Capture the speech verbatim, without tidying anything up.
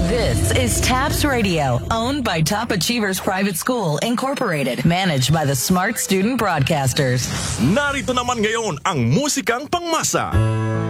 This is TAPS Radio, owned by Top Achievers Private School, Incorporated, managed by the Smart Student Broadcasters. Narito naman ngayon ang musikang pangmasa.